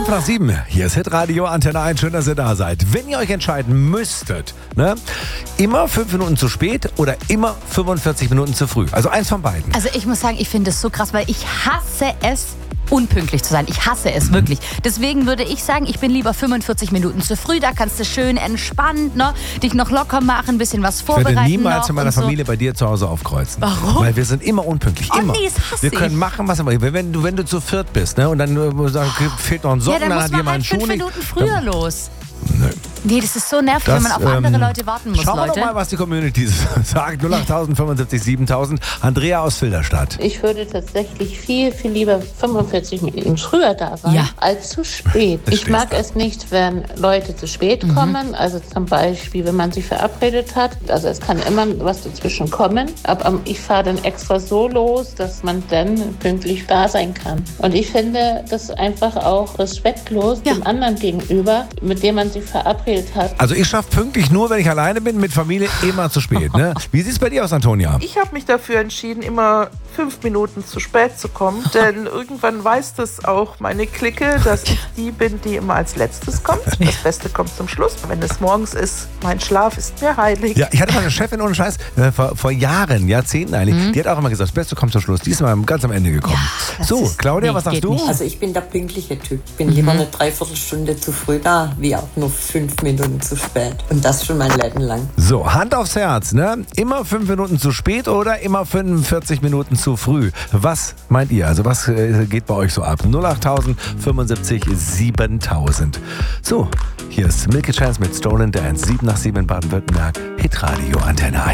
5 nach 7, hier ist Hitradio Antenne 1, schön, dass ihr da seid. Wenn ihr euch entscheiden müsstet, ne, immer 5 Minuten zu spät oder immer 45 Minuten zu früh. Also eins von beiden. Also ich muss sagen, ich finde es so krass, weil ich hasse es, unpünktlich zu sein. Ich hasse es wirklich. Deswegen würde ich sagen, ich bin lieber 45 Minuten zu früh. Da kannst du schön entspannt, ne, dich noch locker machen, ein bisschen was vorbereiten. Ich würde niemals noch in meiner so. Familie bei dir zu Hause aufkreuzen. Warum? Weil wir sind immer unpünktlich. Oh Immer. nee, das hasse wir können machen, was wir wollen. Wenn du zu viert bist, ne, und dann sagst, okay, fehlt noch ein Socken, Ja, dann dann muss hat man jemand halt einen 5 Schuh nicht. Minuten früher los. Nö. Nee, das ist so nervig, wenn man auf andere Leute warten muss, Schauen wir Leute. doch mal, was die Community sagt. 08000 75 7000. Andrea aus Filderstadt. Ich würde tatsächlich viel, viel lieber 45 Minuten früher da sein, Ja. als zu spät. Ich mag es nicht, wenn Leute zu spät kommen. Also zum Beispiel, wenn man sich verabredet hat. Also es kann immer was dazwischen kommen. Aber ich fahre dann extra so los, dass man dann pünktlich da sein kann. Und ich finde das einfach auch respektlos dem anderen gegenüber, mit dem man sich verabredet hat. Also ich schaffe pünktlich nur, wenn ich alleine bin, mit Familie immer zu spät. Ne? Wie sieht es bei dir aus, Antonia? Ich habe mich dafür entschieden, immer 5 Minuten zu spät zu kommen, denn irgendwann weiß das auch meine Clique, dass ich die bin, die immer als letztes kommt. Das Beste kommt zum Schluss. Wenn es morgens ist, mein Schlaf ist mir heilig. Ja, ich hatte mal eine Chefin ohne Scheiß, vor Jahren, Jahrzehnten eigentlich, die hat auch immer gesagt, das Beste kommt zum Schluss. Die ist mal ganz am Ende gekommen. Ja, so, Claudia, was sagst geht du? nicht. Also ich bin der pünktliche Typ. Ich bin lieber eine Dreiviertelstunde zu früh da, wie auch nur 5 Minuten zu spät. Und das schon mein Leben lang. So, Hand aufs Herz, ne? Immer 5 Minuten zu spät oder immer 45 Minuten zu früh? Was meint ihr? Also was geht bei euch so ab? 08000 75 7000. So, hier ist Milky Chance mit Stolen Dance. 7 nach 7 in Baden-Württemberg. Hitradio Antenne 1.